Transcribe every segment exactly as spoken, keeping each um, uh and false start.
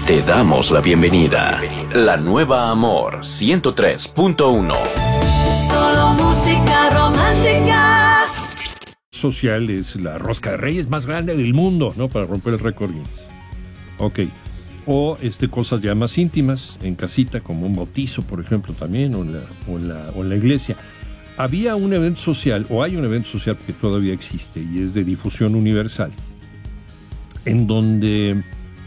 Te damos la bienvenida. La nueva Amor ciento tres punto uno. Solo música romántica. Social es la rosca de reyes más grande del mundo, ¿no? Para romper el récord Guinness. Ok. O este, cosas ya más íntimas, en casita, como un bautizo, por ejemplo, también, o en la, o en la, o en la iglesia. Había un evento social, o hay un evento social que todavía existe, y es de difusión universal, en donde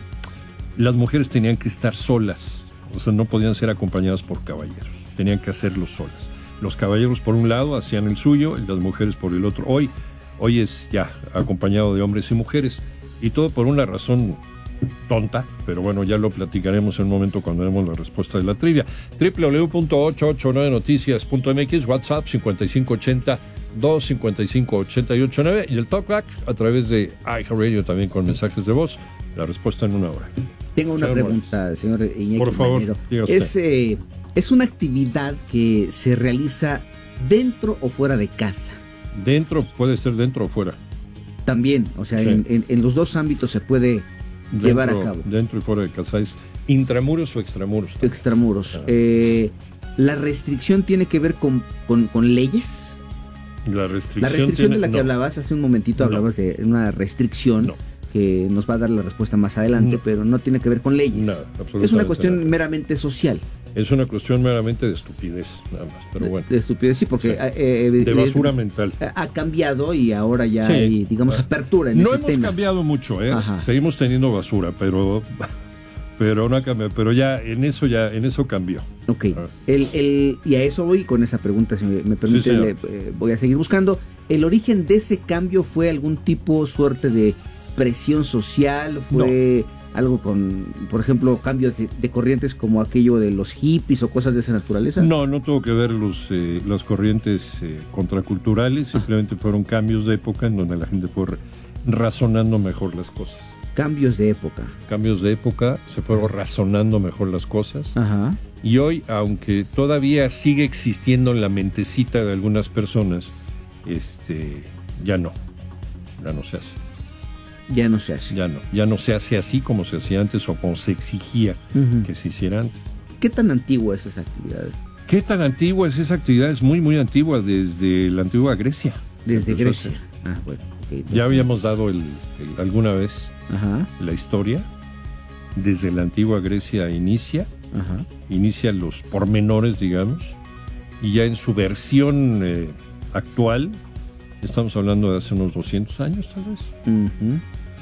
las mujeres tenían que estar solas, o sea, no podían ser acompañadas por caballeros, tenían que hacerlo solas. Los caballeros por un lado hacían el suyo y las mujeres por el otro. Hoy, hoy es ya acompañado de hombres y mujeres, y todo por una razón tonta, pero bueno, ya lo platicaremos en un momento cuando demos la respuesta de la trivia. doble u doble u doble u punto ocho ocho nueve noticias punto m x, WhatsApp cincuenta y cinco ochenta, dos cincuenta y cinco ochenta y ocho nueve, y el Talkback a través de iHeartRadio también con mensajes de voz. La respuesta en una hora. Tengo una señor pregunta, Morales. señor Iñaki. Por favor, Manero. diga usted. Es, eh, ¿Es una actividad que se realiza dentro o fuera de casa? Dentro, puede ser dentro o fuera. También, o sea, Sí. en, en, en los dos ámbitos se puede Dentro, llevar a cabo. Dentro y fuera de casa. ¿Es intramuros o extramuros? Extramuros. Ah. Eh, ¿La restricción tiene que ver con, con, con leyes? La restricción, La restricción tiene, de la que no. hablabas hace un momentito, No. hablabas de una restricción No. que nos va a dar la respuesta más adelante, No. pero no tiene que ver con leyes. Nada, absolutamente Es una cuestión nada. meramente social. Es una cuestión meramente de estupidez, nada más. Pero De- bueno, De, estupidez, sí, porque Sí. eh, de eh, basura mental. ha cambiado y ahora ya Sí. hay, digamos, apertura en No ese hemos tema. cambiado mucho, ¿eh? Ajá. Seguimos teniendo basura, pero pero no ha cambiado, pero ya en eso ya en eso cambió. Ok, Ah. el, el, y a eso voy con esa pregunta, si me, me permite, Sí, señor. le- eh, voy a seguir buscando. ¿El origen de ese cambio fue algún tipo, suerte de presión social? ¿Fue algo con, por ejemplo, cambios de, de corrientes como aquello de los hippies o cosas de esa naturaleza? No, no tuvo que ver los eh, las corrientes eh, contraculturales, simplemente fueron cambios de época en donde la gente fue re- razonando mejor las cosas. Cambios de época. Cambios de época, se fueron razonando mejor las cosas. Ajá. Y hoy, aunque todavía sigue existiendo en la mentecita de algunas personas, este, ya no, ya no se hace, Ya no se hace. ya no, ya no se hace así como se hacía antes o como se exigía Ujú. que se hiciera antes. ¿Qué tan antigua es esa actividad? ¿Qué tan antigua es esa actividad? Es muy, muy antigua, desde la antigua Grecia. Desde Empezó a Grecia. hacer. Ah, bueno. ok. Ya habíamos dado el, el- alguna vez Ajá, la historia. Desde la antigua Grecia inicia, ajá. inicia los pormenores, digamos, y ya en su versión eh, actual, estamos hablando de hace unos doscientos años, tal vez, Ujú.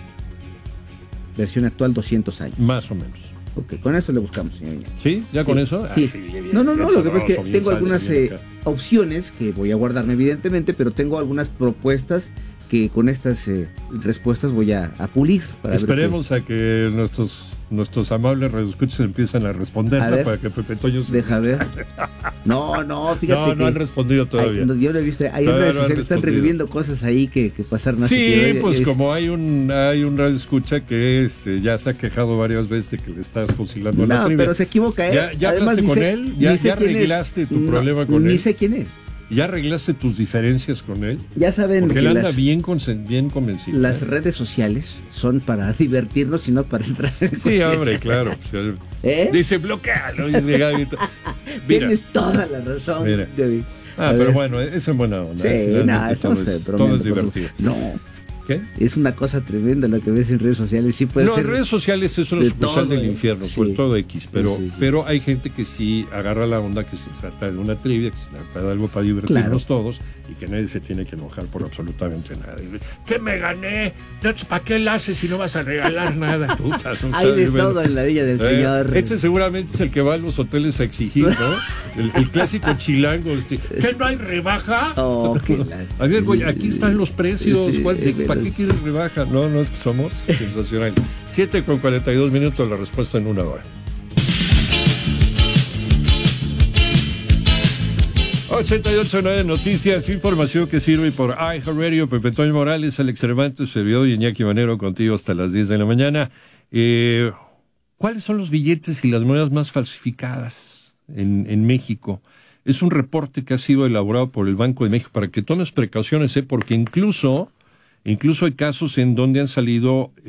Versión actual, doscientos años. más o menos. Ok, con eso le buscamos, señor. ¿Sí? ¿Ya Sí, con eso? sí. Ah, bien, No, no, bien no, lo que pasa es sabroso, que bien tengo salsa, algunas bien eh, acá. opciones que voy a guardarme evidentemente, pero tengo algunas propuestas que con estas eh, respuestas voy a, a pulir. Para Esperemos a que nuestros nuestros amables radioescuchas empiezan a responder, A ¿no? ver. Para que Pepe Toño se... ver qué- Deja ver. No, no, fíjate No, que... no han respondido todavía. Ay, no, yo lo he visto, ahí en Todavía redes no han sociales están respondido. reviviendo cosas ahí que, que pasaron hace Sí, tiempo. pues Ya- como hay un hay un radio escucha que este ya se ha quejado varias veces de que le estás fusilando la No, trivia. pero se equivoca, ¿eh? ¿Ya- ya Además, hablaste ni con sé- él? ¿Ya- ni sé ya quién es. arreglaste tu No, problema con Ni él? sé quién es. ¿Ya arreglaste tus diferencias con él? Ya saben Porque que él anda las, bien, consen- bien convencido. las ¿eh? redes sociales son para divertirnos y no para entrar en Sí, conciencia. hombre, claro. O sea, ¿Eh? dice, bloquealo, dice Gaby. Mira. Tienes toda la razón, Mira. David. Ah, A pero ver. bueno, es en buena onda. Sí, ¿eh? Finalmente nada, estamos todo es, bromeando, todo es por divertido. supuesto. No, ¿Qué? es una cosa tremenda lo que ves en redes sociales. Sí puede No, ser. en redes sociales es una de sucursal todo, del ¿eh? infierno, Sí. sobre todo X, pero, Sí, sí. pero hay gente que sí agarra la onda que se trata de una trivia, que se trata de algo para divertirnos Claro. todos y que nadie se tiene que enojar por absolutamente nada. Y, ¿qué me gané? Entonces, ¿para qué la haces si no vas a regalar nada? Puta, no Hay está de bien. todo en la villa del Eh, señor. Este seguramente es el que va a los hoteles a exigir, ¿no? El, el clásico chilango. Este, ¿qué no hay rebaja? Oh, qué la- A ver, güey, aquí están los precios. Sí, ¿cuál- de- pero- ¿Para qué quieres rebaja? No, no es que somos sensacional. siete con cuarenta y dos minutos, la respuesta en una hora. ochenta y ocho punto nueve Noticias, información que sirve por iHeartRadio. Pepe Toño Morales, Alex Cervantes, servidor y Iñaki Manero contigo hasta las diez de la mañana. Eh, ¿Cuáles son los billetes y las monedas más falsificadas en, en México? Es un reporte que ha sido elaborado por el Banco de México para que tomes precauciones, ¿eh? Porque incluso, incluso hay casos en donde han salido